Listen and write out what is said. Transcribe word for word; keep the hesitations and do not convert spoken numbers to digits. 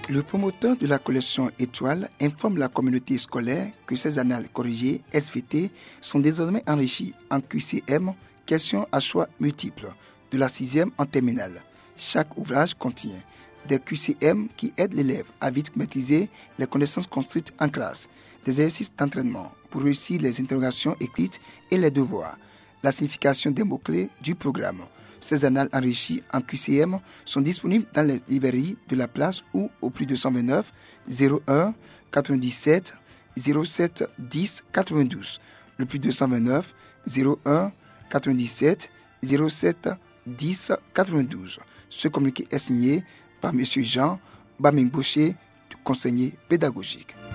Le promoteur de la collection Étoile informe la communauté scolaire que ces annales corrigées S V T sont désormais enrichies en Q C M, questions à choix multiples, de la sixième en terminale. Chaque ouvrage contient des Q C M qui aident l'élève à vite maîtriser les connaissances construites en classe, des exercices d'entraînement pour réussir les interrogations écrites et les devoirs, la signification des mots-clés du programme. Ces annales enrichies en Q C M sont disponibles dans les librairies de la place ou au plus de cent vingt-neuf zéro un quatre-vingt-dix-sept zéro sept dix quatre-vingt-douze. Le plus de cent vingt-neuf zéro un quatre-vingt-dix-sept zéro sept dix quatre-vingt-douze. Ce communiqué est signé par M. Jean Bamingboché, conseiller pédagogique.